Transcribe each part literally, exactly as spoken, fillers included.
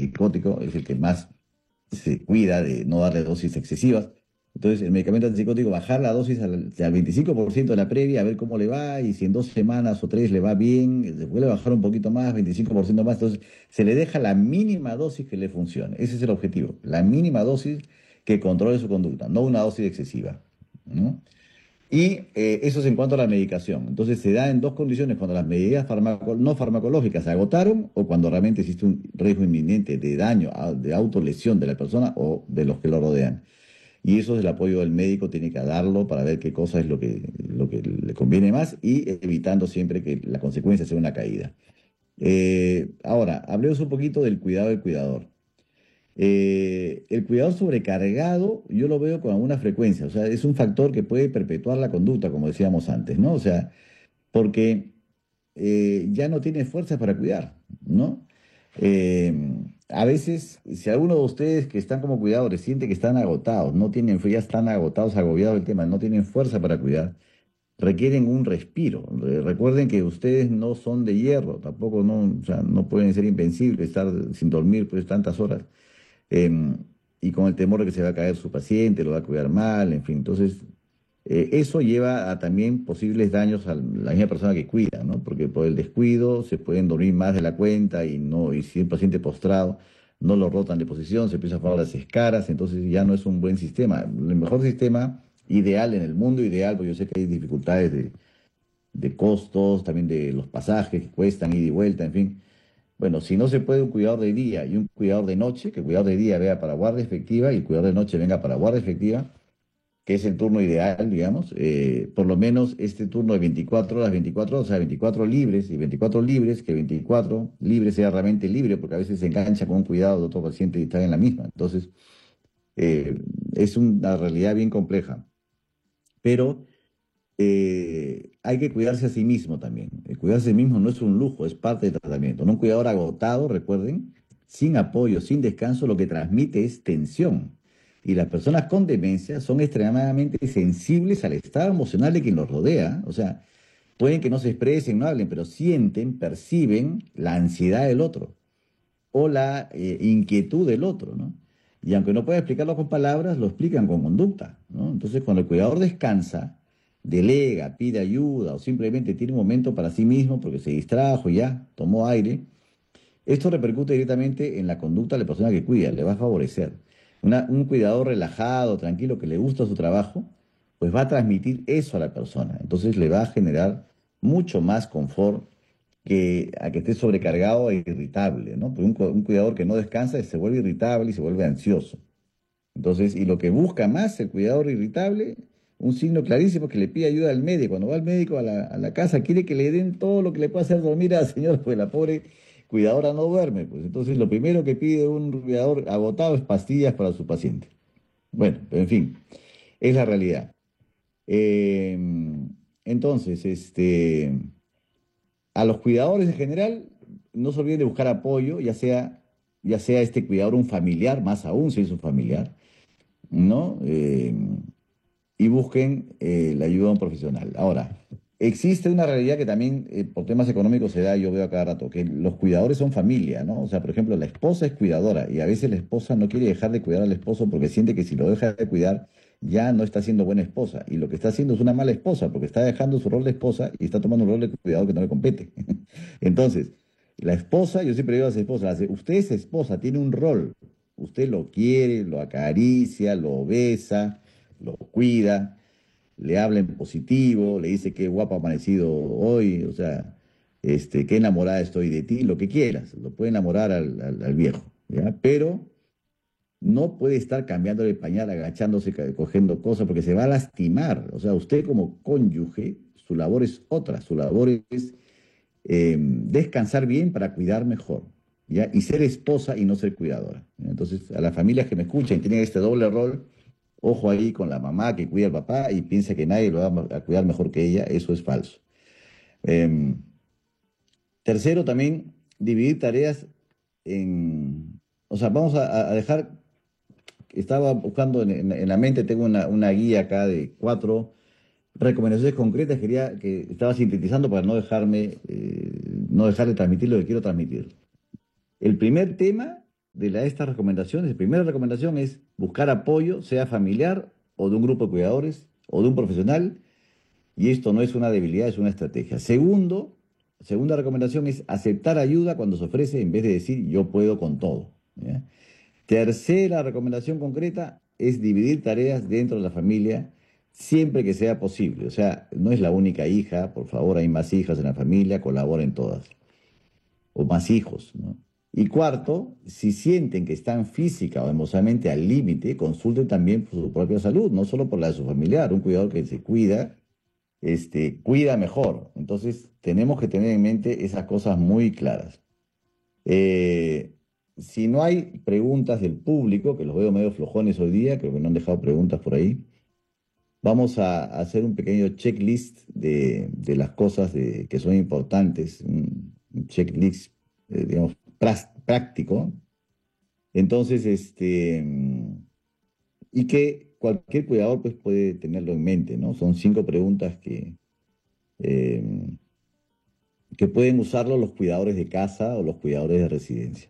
antipsicótico, es el que más se cuida de no darle dosis excesivas. Entonces, el medicamento antipsicótico, bajar la dosis al, al veinticinco por ciento de la previa, a ver cómo le va, y si en dos semanas o tres le va bien, se vuelve a bajar un poquito más, veinticinco por ciento más. Entonces, se le deja la mínima dosis que le funcione. Ese es el objetivo, la mínima dosis que controle su conducta, no una dosis excesiva, ¿no? Y eh, eso es en cuanto a la medicación. Entonces se da en dos condiciones: cuando las medidas farmaco- no farmacológicas se agotaron, o cuando realmente existe un riesgo inminente de daño, a- de autolesión de la persona o de los que lo rodean. Y eso es el apoyo del médico, tiene que darlo para ver qué cosa es lo que, lo que le conviene más, y evitando siempre que la consecuencia sea una caída. Eh, ahora, hablemos un poquito del cuidado del cuidador. Eh, el cuidador sobrecargado yo lo veo con alguna frecuencia, o sea, es un factor que puede perpetuar la conducta, como decíamos antes, ¿no? O sea, porque eh, ya no tiene fuerza para cuidar, ¿no? Eh, a veces, si alguno de ustedes que están como cuidadores siente que están agotados, no tienen, ya están agotados, agobiados del tema, no tienen fuerza para cuidar, requieren un respiro. Re- Recuerden que ustedes no son de hierro, tampoco no, o sea, no pueden ser invencibles, estar sin dormir pues tantas horas, em, y con el temor de que se va a caer su paciente, lo va a cuidar mal, en fin. Entonces, eh, eso lleva a también posibles daños a la misma persona que cuida, ¿no? Porque por el descuido se pueden dormir más de la cuenta, y no, y si el paciente postrado no lo rotan de posición, se empieza a formar las escaras, entonces ya no es un buen sistema. El mejor sistema ideal, en el mundo ideal, porque yo sé que hay dificultades de, de costos, también de los pasajes que cuestan ida y vuelta, en fin. Bueno, si no se puede un cuidador de día y un cuidador de noche, que el cuidador de día vea para guardia efectiva y el cuidador de noche venga para guardia efectiva, que es el turno ideal, digamos, eh, por lo menos este turno de veinticuatro horas, veinticuatro horas, o sea, veinticuatro libres y veinticuatro libres, que veinticuatro libres sea realmente libre, porque a veces se engancha con un cuidado de otro paciente y está en la misma. Entonces, eh, es una realidad bien compleja. Pero eh, hay que cuidarse a sí mismo también. El cuidarse a sí mismo no es un lujo, es parte del tratamiento. ¿No? Un cuidador agotado, recuerden, sin apoyo, sin descanso, lo que transmite es tensión. Y las personas con demencia son extremadamente sensibles al estado emocional de quien los rodea. O sea, pueden que no se expresen, no hablen, pero sienten, perciben la ansiedad del otro o la eh, inquietud del otro, ¿no? Y aunque no pueda explicarlo con palabras, lo explican con conducta, ¿no? Entonces, cuando el cuidador descansa, delega, pide ayuda o simplemente tiene un momento para sí mismo porque se distrajo y ya, tomó aire, esto repercute directamente en la conducta de la persona que cuida, le va a favorecer. Una- un cuidador relajado, tranquilo, que le gusta su trabajo, pues va a transmitir eso a la persona. Entonces le va a generar mucho más confort que a que esté sobrecargado e irritable, ¿no? Porque un, cu- un cuidador que no descansa se vuelve irritable y se vuelve ansioso. Entonces, y lo que busca más el cuidador irritable, un signo clarísimo, es que le pide ayuda al médico. Cuando va al médico a la, a la casa, quiere que le den todo lo que le pueda hacer dormir a la señora, pues la pobre cuidadora no duerme. Pues entonces, lo primero que pide un cuidador agotado es pastillas para su paciente. Bueno, pero en fin, es la realidad. Eh, entonces, este, a los cuidadores en general, no se olviden de buscar apoyo, ya sea, ya sea este cuidador un familiar, más aún si es un familiar, ¿no? Eh, y busquen eh, la ayuda de un profesional. Ahora, existe una realidad que también eh, por temas económicos se da, yo veo a cada rato, que los cuidadores son familia, ¿no? O sea, por ejemplo, la esposa es cuidadora y a veces la esposa no quiere dejar de cuidar al esposo porque siente que si lo deja de cuidar ya no está siendo buena esposa. Y lo que está haciendo es una mala esposa porque está dejando su rol de esposa y está tomando un rol de cuidador que no le compete. Entonces, la esposa, yo siempre digo a las esposas, usted es esposa, tiene un rol. Usted lo quiere, lo acaricia, lo besa, lo cuida, le habla en positivo, le dice qué guapo ha amanecido hoy, o sea, este, qué enamorada estoy de ti, lo que quieras, lo puede enamorar al, al- al viejo, ¿ya? Pero no puede estar cambiándole el pañal, agachándose, ca- cogiendo cosas, porque se va a lastimar. O sea, usted como cónyuge, su labor es otra, su labor es eh, descansar bien para cuidar mejor, ¿ya? Y ser esposa y no ser cuidadora. ¿Ya? Entonces, a las familias que me escuchan y tienen este doble rol, ojo ahí con la mamá que cuida al papá y piensa que nadie lo va a cuidar mejor que ella, eso es falso. Em, Tercero, también dividir tareas en, o sea, vamos a, a dejar, estaba buscando en, en- en la mente, tengo una, una guía acá de cuatro recomendaciones concretas, quería que estaba sintetizando para no dejarme, eh, no dejar de transmitir lo que quiero transmitir. El primer tema de la, estas recomendaciones, la primera recomendación es buscar apoyo, sea familiar o de un grupo de cuidadores o de un profesional, y esto no es una debilidad, es una estrategia. Segundo, segunda recomendación es aceptar ayuda cuando se ofrece en vez de decir yo puedo con todo. ¿Ya? Tercera recomendación concreta es dividir tareas dentro de la familia siempre que sea posible. O sea, no es la única hija, por favor, hay más hijas en la familia, colaboren todas. O más hijos, ¿no? Y cuarto, si sienten que están física o emocionalmente al límite, consulten también por su propia salud, no solo por la de su familiar. Un cuidador que se cuida, este, cuida mejor. Entonces, tenemos que tener en mente esas cosas muy claras. Eh, si no hay preguntas del público, que los veo medio flojones hoy día, creo que no han dejado preguntas por ahí, vamos a hacer un pequeño checklist de, de las cosas de- que son importantes, un, un checklist, eh, digamos, prás- práctico. Entonces, este, mm, y que cualquier cuidador pues, puede tenerlo en mente, ¿no? Son cinco preguntas que, eh, que pueden usarlo los cuidadores de casa o los cuidadores de residencia.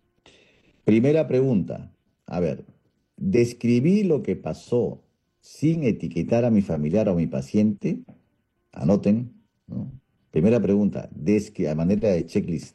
Primera pregunta. A ver, describí lo que pasó sin etiquetar a mi familiar o a mi paciente. Anoten, ¿no? Primera pregunta, descri- a manera de checklist.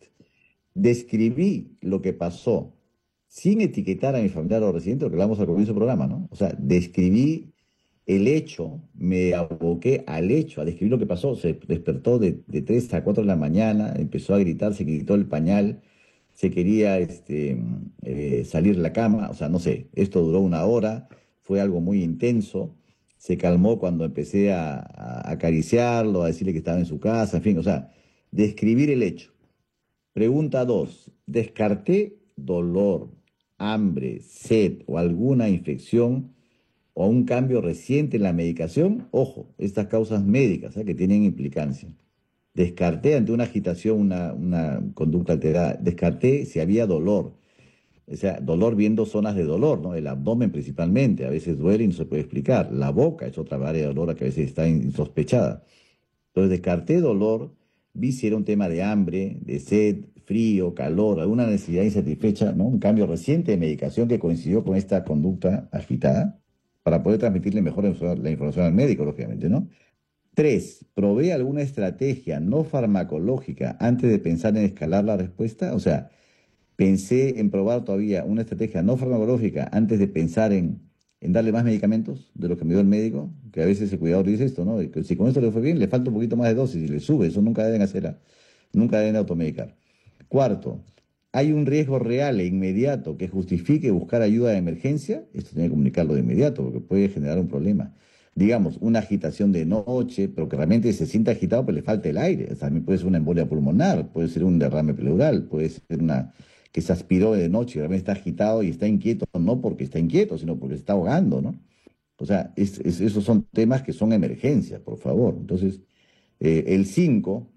Describí lo que pasó sin etiquetar a mi familiar o residente, lo que hablamos al comienzo del programa, ¿no? O sea, describí el hecho, me aboqué al hecho, a describir lo que pasó. Se despertó de, de tres a cuatro de la mañana, empezó a gritar, se quitó el pañal, se quería este, eh, salir de la cama, o sea, no sé, esto duró una hora, fue algo muy intenso, se calmó cuando empecé a, a acariciarlo, a decirle que estaba en su casa, en fin, o sea, describir el hecho. Pregunta dos. ¿Descarté dolor, hambre, sed o alguna infección o un cambio reciente en la medicación? Ojo, estas causas médicas, ¿eh? Que tienen implicancia. Descarté ante una agitación, una, una conducta alterada. Descarté si había dolor. O sea, dolor viendo zonas de dolor, ¿no? El abdomen principalmente, a veces duele y no se puede explicar. La boca es otra área de dolor que a veces está insospechada. Entonces descarté dolor, vi si era un tema de hambre, de sed, frío, calor, alguna necesidad insatisfecha, ¿no? Un cambio reciente de medicación que coincidió con esta conducta agitada para poder transmitirle mejor la información al médico, lógicamente, ¿no? Tres, ¿probé alguna estrategia no farmacológica antes de pensar en escalar la respuesta? O sea, pensé en probar todavía una estrategia no farmacológica antes de pensar en, en darle más medicamentos de lo que me dio el médico, que a veces el cuidador dice esto, ¿no? Que si con esto le fue bien, le falta un poquito más de dosis y le sube, eso nunca deben hacer, nunca deben automedicar. Cuarto, ¿hay un riesgo real e inmediato que justifique buscar ayuda de emergencia? Esto tiene que comunicarlo de inmediato porque puede generar un problema. Digamos, una agitación de noche, pero que realmente se sienta agitado, pero le falta el aire. También puede ser una embolia pulmonar, puede ser un derrame pleural, puede ser una que se aspiró de noche y realmente está agitado y está inquieto, no porque está inquieto, sino porque se está ahogando, ¿no? O sea, es- es- esos son temas que son emergencias, por favor. Entonces, eh, el cinco,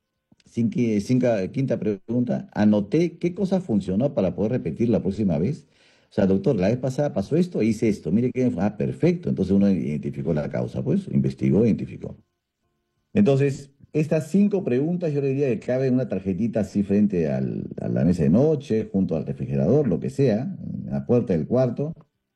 quinta pregunta, anoté qué cosa funcionó para poder repetir la próxima vez. O sea, doctor, la vez pasada pasó esto e hice esto. Mire que, ah, perfecto. Entonces uno identificó la causa, pues, investigó, identificó. Entonces, estas cinco preguntas yo le diría que cabe en una tarjetita así frente al- a la mesa de noche, junto al refrigerador, lo que sea, en la puerta del cuarto.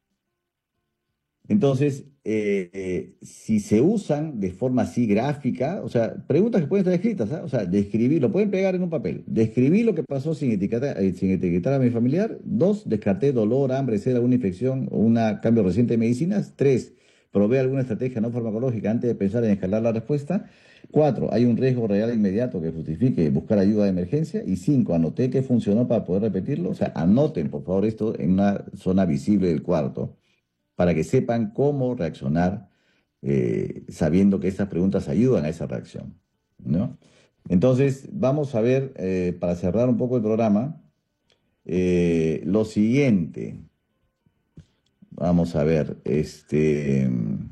Entonces, eh, eh, si se usan de forma así gráfica, o sea, preguntas que pueden estar escritas, ¿ah? O sea, describir, lo pueden pegar en un papel. Describí lo que pasó sin etiquetar, eh, sin etiquetar a mi familiar. Dos, descarté dolor, hambre, sed, alguna infección o un cambio reciente de medicinas. Tres, probé alguna estrategia no farmacológica antes de pensar en escalar la respuesta. Cuatro, hay un riesgo real e inmediato que justifique buscar ayuda de emergencia. Y cinco, anoté que funcionó para poder repetirlo. O sea, anoten, por favor, esto en una zona visible del cuarto para que sepan cómo reaccionar, eh, sabiendo que estas preguntas ayudan a esa reacción, ¿no? Entonces, vamos a ver, eh, para cerrar un poco el programa, eh, lo siguiente. Vamos a ver, este,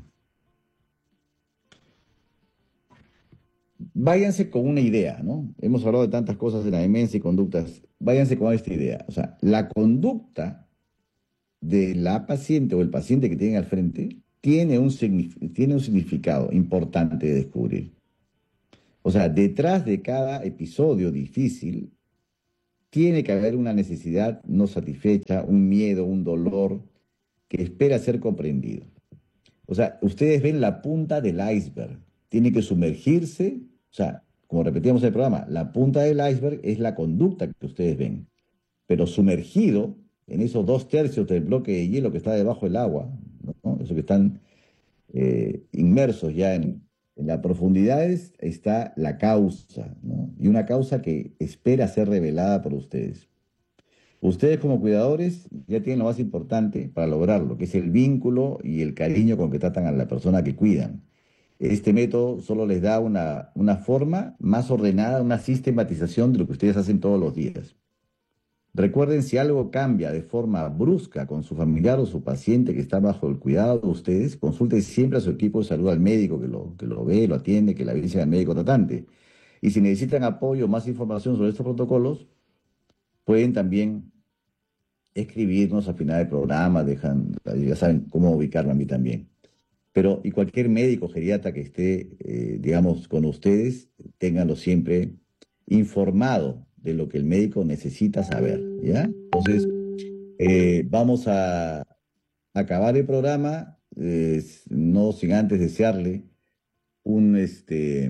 váyanse con una idea, ¿no? Hemos hablado de tantas cosas de la demencia y conductas. Váyanse con esta idea. O sea, la conducta de la paciente o el paciente que tienen al frente tiene un, signif- tiene un significado importante de descubrir. O sea, detrás de cada episodio difícil tiene que haber una necesidad no satisfecha, un miedo, un dolor que espera ser comprendido. O sea, ustedes ven la punta del iceberg, tiene que sumergirse, o sea, como repetíamos en el programa, la punta del iceberg es la conducta que ustedes ven, pero sumergido en esos dos tercios del bloque de hielo que está debajo del agua, ¿no? Esos que están eh, inmersos ya en, en las profundidades, está la causa, ¿no? Y una causa que espera ser revelada por ustedes. Ustedes como cuidadores ya tienen lo más importante para lograrlo, que es el vínculo y el cariño con que tratan a la persona que cuidan. Este método solo les da una, una forma más ordenada, una sistematización de lo que ustedes hacen todos los días. Recuerden, si algo cambia de forma brusca con su familiar o su paciente que está bajo el cuidado de ustedes, consulten siempre a su equipo de salud, al médico que lo, que lo ve, lo atiende, que le avisen al médico tratante. Y si necesitan apoyo o más información sobre estos protocolos, pueden también escribirnos al final del programa, dejan, ya saben cómo ubicarme a mí también. Pero, y cualquier médico geriatra que esté, eh, digamos, con ustedes, ténganlo siempre informado de lo que el médico necesita saber, ¿ya? Entonces, eh, vamos a acabar el programa, eh, no sin antes desearle un, este,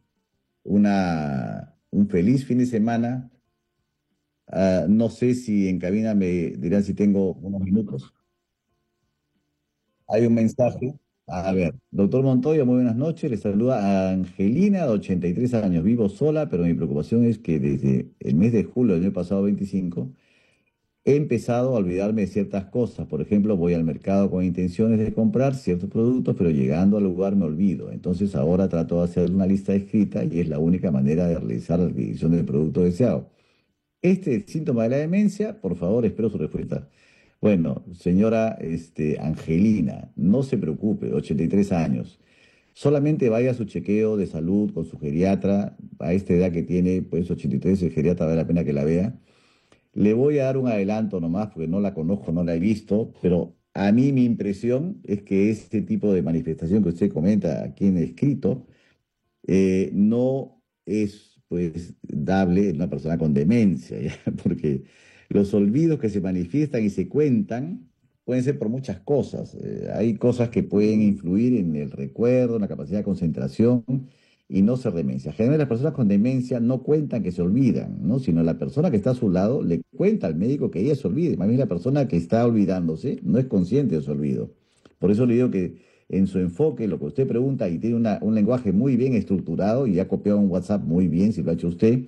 una, un feliz fin de semana. Ah, no sé si en cabina me dirán si tengo unos minutos. Hay un mensaje. A ver, doctor Montoya, muy buenas noches. Le saluda a Angelina, de ochenta y tres años. Vivo sola, pero mi preocupación es que desde el mes de julio del año pasado, veinticinco, he empezado a olvidarme de ciertas cosas. Por ejemplo, voy al mercado con intenciones de comprar ciertos productos, pero llegando al lugar me olvido. Entonces ahora trato de hacer una lista escrita y es la única manera de realizar la adquisición del producto deseado. Este síntoma de la demencia, por favor, espero su respuesta. Bueno, señora este, Angelina, no se preocupe, ochenta y tres años. Solamente vaya a su chequeo de salud con su geriatra. A esta edad que tiene, pues ochenta y tres, el geriatra vale la pena que la vea. Le voy a dar un adelanto nomás porque no la conozco, no la he visto, pero a mí mi impresión es que este tipo de manifestación que usted comenta aquí en escrito eh, no es pues dable en una persona con demencia, ¿ya? Porque los olvidos que se manifiestan y se cuentan pueden ser por muchas cosas. Eh, hay cosas que pueden influir en el recuerdo, en la capacidad de concentración y no ser demencia. Generalmente las personas con demencia no cuentan que se olvidan, ¿no? Sino la persona que está a su lado le cuenta al médico que ella se olvide. Más bien la persona que está olvidándose no es consciente de su olvido. Por eso le digo que en su enfoque, lo que usted pregunta, y tiene una- un lenguaje muy bien estructurado y ha copiado un WhatsApp muy bien, si lo ha hecho usted,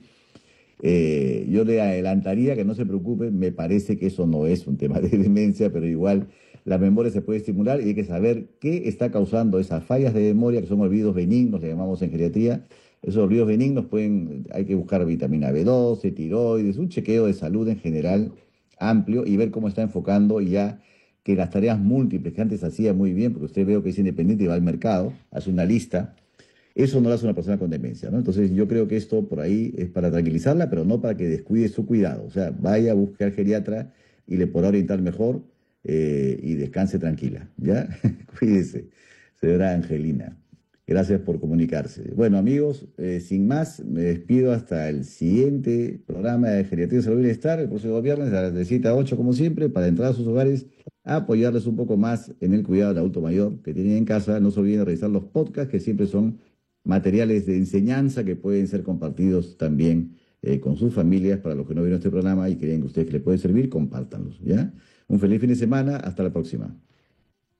eh, yo le adelantaría que no se preocupe, me parece que eso no es un tema de demencia, pero igual la memoria se puede estimular y hay que saber qué está causando esas fallas de memoria, que son olvidos benignos, le llamamos en geriatría. Esos olvidos benignos pueden, hay que buscar vitamina B doce, tiroides, un chequeo de salud en general amplio y ver cómo está enfocando y ya que las tareas múltiples que antes hacía muy bien, porque usted veo que es independiente y va al mercado, hace una lista, eso no lo hace una persona con demencia, ¿no? Entonces yo creo que esto por ahí es para tranquilizarla, pero no para que descuide su cuidado. O sea, vaya a buscar al geriatra y le podrá orientar mejor eh, y descanse tranquila, ¿ya? Cuídese, señora Angelina. Gracias por comunicarse. Bueno, amigos, eh, sin más, me despido hasta el siguiente programa de Geriatría de Salud y Bienestar, el próximo viernes a las de siete a ocho, como siempre, para entrar a sus hogares a apoyarles un poco más en el cuidado del adulto mayor que tienen en casa. No se olviden de revisar los podcasts, que siempre son materiales de enseñanza que pueden ser compartidos también eh, con sus familias. Para los que no vieron este programa y creen que a ustedes que les puede servir, compártanlos, ¿ya? Un feliz fin de semana, hasta la próxima.